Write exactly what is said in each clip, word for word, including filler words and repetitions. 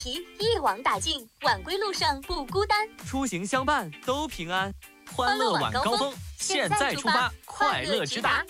一网打尽，晚归路上不孤单， 出行相伴都平安。欢乐晚高峰，现在出发，快乐直达。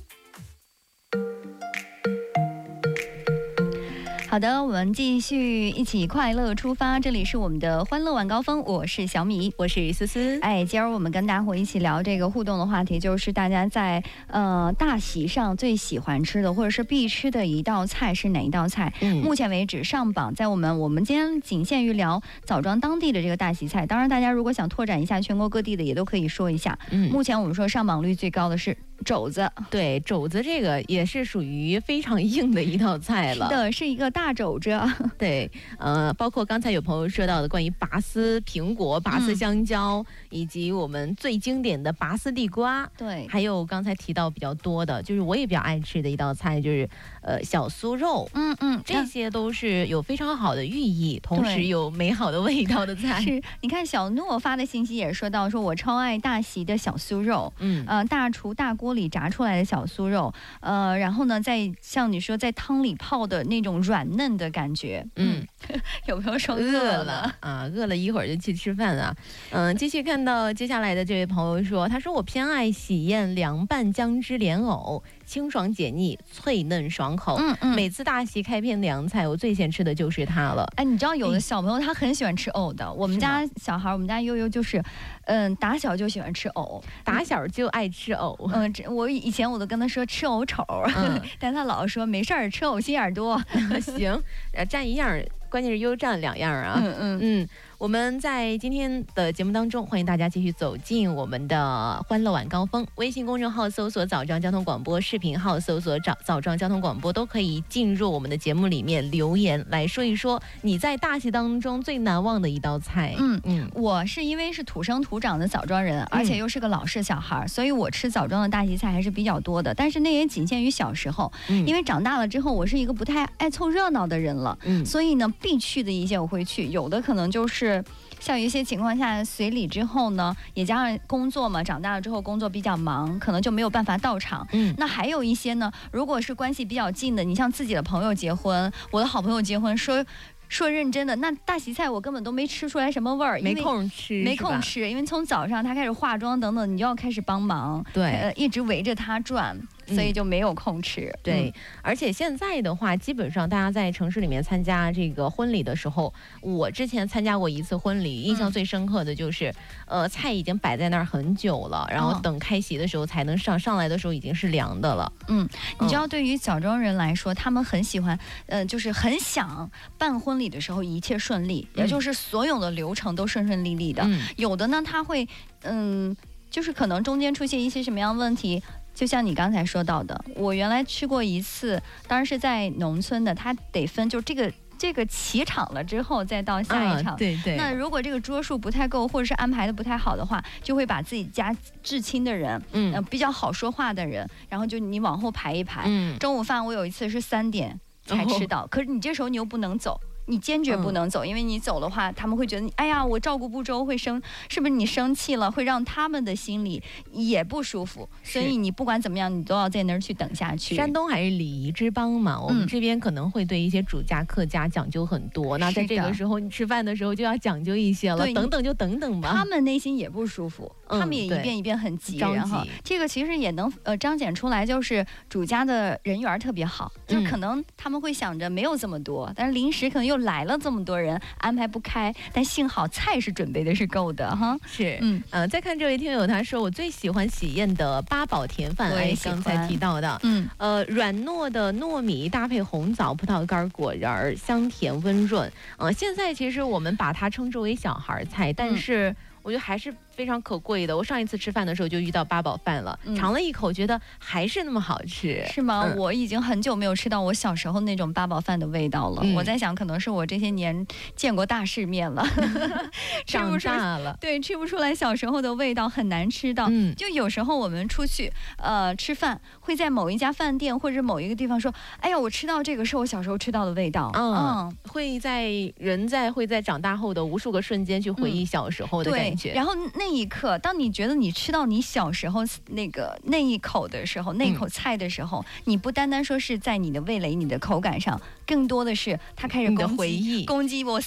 好的，我们继续一起快乐出发，这里是我们的欢乐晚高峰，我是小米， 我是思思。 哎，今儿我们跟大伙一起聊这个互动的话题，就是大家在呃大喜上最喜欢吃的或者是必吃的一道菜是哪一道菜？嗯，目前为止上榜，在我们我们今天仅限于聊枣庄当地的这个大喜菜，当然大家如果想拓展一下全国各地的，也都可以说一下。嗯，目前我们说上榜率最高的是肘子， 对，肘子这个也是属于非常硬的一道菜了。 是的，是一个大肘子。 对，呃，包括刚才有朋友说到的关于拔丝苹果、拔丝香蕉，嗯、以及我们最经典的拔丝地瓜。 对， 还有刚才提到比较多的，就是我也比较爱吃的一道菜，就是呃小酥肉。嗯嗯，这些都是有非常好的寓意，同时有美好的味道的菜。 是，你看小诺发的信息也说到，说我超爱大喜的小酥肉。嗯，呃，大厨大锅里炸出来的小酥肉，呃，然后呢，在像你说在汤里泡的那种软嫩的感觉，嗯，有没有说饿了啊？饿了一会儿就去吃饭啊。嗯，继续看到接下来的这位朋友说，他说我偏爱喜宴凉拌姜汁莲藕，清爽解腻，脆嫩爽口。嗯嗯，每次大喜开篇凉菜，我最先吃的就是它了。 哎，你知道有的小朋友他很喜欢吃藕的，我们家小孩，我们家悠悠就是，嗯，打小就喜欢吃藕， 打小就爱吃藕。 嗯，我以前我都跟他说吃藕丑，嗯、但他老说没事儿，吃藕心眼多。 行，呃，蘸一样，关键是又蘸两样啊。嗯嗯嗯。我们在今天的节目当中，欢迎大家继续走进我们的欢乐晚高峰。微信公众号搜索枣庄交通广播，视频号搜索枣枣庄交通广播，都可以进入我们的节目里面留言来说一说你在大喜当中最难忘的一道菜。 嗯嗯，我是因为是土生土长的枣庄人，而且又是个老式小孩、嗯、所以我吃枣庄的大喜菜还是比较多的，但是那也仅限于小时候、嗯、因为长大了之后我是一个不太爱凑热闹的人了、嗯、所以呢必去的一些我会去，有的可能就是像有一些情况下随礼之后呢，也加上工作嘛，长大了之后工作比较忙，可能就没有办法到场。嗯，那还有一些呢，如果是关系比较近的，你像自己的朋友结婚，我的好朋友结婚，说说认真的，那大喜菜我根本都没吃出来什么味儿， 没空吃， 没空吃，因为从早上他开始化妆等等，你就要开始帮忙， 对， 呃，一直围着他转。所以就没有空吃、嗯、 对、嗯、而且现在的话基本上大家在城市里面参加这个婚礼的时候，我之前参加过一次婚礼，印象最深刻的就是、嗯、呃，菜已经摆在那儿很久了，然后等开席的时候才能上，上来的时候已经是凉的了。嗯， 你知道对于枣庄人来说，他们很喜欢呃，就是很想办婚礼的时候一切顺利、嗯、也就是所有的流程都顺顺利利的、嗯、有的呢他会嗯，就是可能中间出现一些什么样的问题，就像你刚才说到的，我原来吃过一次，当然是在农村的，它得分，就这个这个起场了之后再到下一场、啊、 对对。 那如果这个桌数不太够，或者是安排的不太好的话，就会把自己家至亲的人，嗯、呃，比较好说话的人，然后就你往后排一排。嗯。中午饭我有一次是三点才吃到、哦，可是你这时候你又不能走。你坚决不能走、嗯、因为你走的话他们会觉得你哎呀我照顾不周，会生是不是你生气了，会让他们的心里也不舒服，所以你不管怎么样你都要在那儿去等下去。 山东还是礼仪之邦嘛、嗯、我们这边可能会对一些主家客家讲究很多、嗯、那在这个时候你吃饭的时候就要讲究一些了，等等就等等吧， 他们内心也不舒服、嗯、他们也一遍一遍很急，然后这个其实也能呃彰显出来，就是主家的人缘特别好、嗯、就可能他们会想着没有这么多，但是临时可能又来了这么多人，安排不开，但幸好菜是准备的是够的哈。 是，嗯呃，再看这位听友，他说我最喜欢喜宴的八宝甜饭，哎，刚才提到的，嗯呃软糯的糯米搭配红枣、葡萄干、果仁，香甜温润。呃，现在其实我们把它称之为小孩菜，但是、嗯、我觉得还是非常可贵的。我上一次吃饭的时候就遇到八宝饭了、嗯、尝了一口觉得还是那么好吃。 是吗、嗯、我已经很久没有吃到我小时候那种八宝饭的味道了、嗯、我在想可能是我这些年见过大世面了长大了， 对，吃不出来小时候的味道，很难吃到、嗯、就有时候我们出去呃吃饭会在某一家饭店或者某一个地方说哎呀我吃到这个是我小时候吃到的味道。 嗯, 嗯会在人在会在长大后的无数个瞬间去回忆小时候的感觉、 嗯、然后那一刻当你觉得你吃到你小时候那个那一口的时候，那一口菜的时候、嗯、你不单单说是在你的味蕾你的口感上，更多的是它开始攻击回忆攻击我